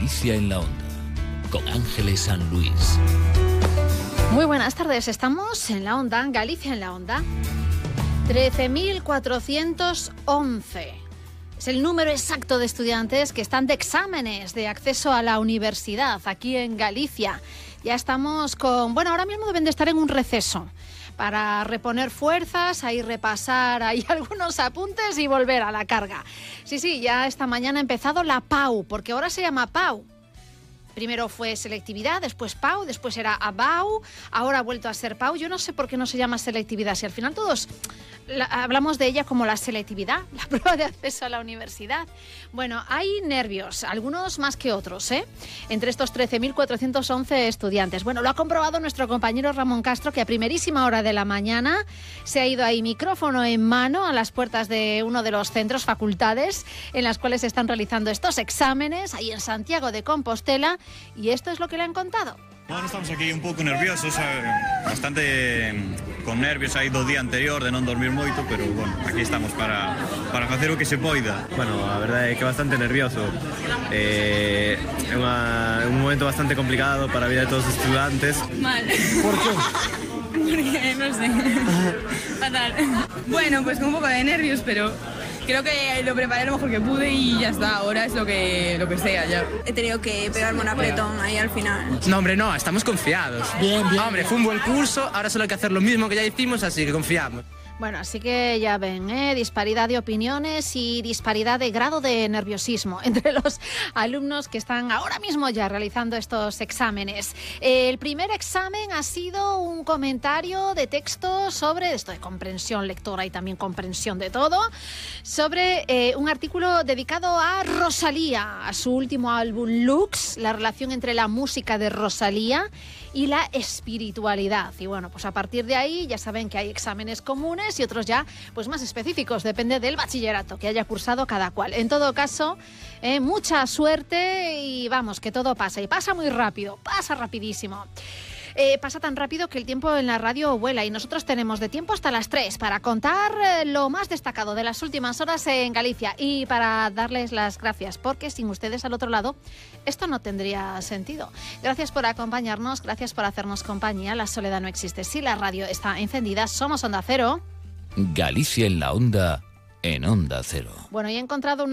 Galicia en la Onda, con Ángeles San Luis. Muy buenas tardes, estamos en la Onda, Galicia en la Onda. 13.411 es el número exacto de estudiantes que están de exámenes de acceso a la universidad aquí en Galicia. Ya estamos ahora mismo deben de estar en un receso para reponer fuerzas, ahí repasar ahí algunos apuntes y volver a la carga. Sí, ya esta mañana ha empezado la PAU, porque ahora se llama PAU. Primero fue selectividad, después PAU, después era ABAU, ahora ha vuelto a ser PAU. Yo no sé por qué no se llama selectividad, si al final todos hablamos de ella como la selectividad, la prueba de acceso a la universidad. Bueno, hay nervios, algunos más que otros, entre estos 13.411 estudiantes. Bueno, lo ha comprobado nuestro compañero Ramón Castro, que a primerísima hora de la mañana se ha ido ahí micrófono en mano a las puertas de uno de los centros, facultades, en las cuales se están realizando estos exámenes, ahí en Santiago de Compostela, y esto es lo que le han contado. Bueno, estamos aquí un pouco nerviosos, bastante con nervios aí do día anterior de non dormir moito, pero bueno, aquí estamos para facer o que se poida. Bueno, a verdade é que bastante nervioso. É un momento bastante complicado para a vida de todos os estudantes. Mal. Por que? Porque no sé. Fatal. Bueno, pues con un poco de nervios, pero creo que lo preparé lo mejor que pude y ya está, ahora es lo que sea ya. He tenido que pegarme un apretón ahí al final. No, hombre, no, estamos confiados. Bien. Hombre, fue un buen curso, ahora solo hay que hacer lo mismo que ya hicimos, así que confiamos. Bueno, así que ya ven, disparidad de opiniones y disparidad de grado de nerviosismo entre los alumnos que están ahora mismo ya realizando estos exámenes. El primer examen ha sido un comentario de texto sobre esto de comprensión lectora y también comprensión de todo, sobre un artículo dedicado a Rosalía, a su último álbum Lux, la relación entre la música de Rosalía y la espiritualidad. Y bueno, pues a partir de ahí ya saben que hay exámenes comunes y otros ya pues más específicos, depende del bachillerato que haya cursado cada cual. En todo caso, mucha suerte y vamos, que todo pasa, y pasa muy rápido, pasa rapidísimo. Pasa tan rápido que el tiempo en la radio vuela y nosotros tenemos de tiempo hasta las 3 para contar lo más destacado de las últimas horas en Galicia y para darles las gracias, porque sin ustedes al otro lado esto no tendría sentido. Gracias por acompañarnos, gracias por hacernos compañía. La soledad no existe si la radio está encendida. Somos Onda Cero. Galicia en la Onda, en Onda Cero. Bueno, y he encontrado una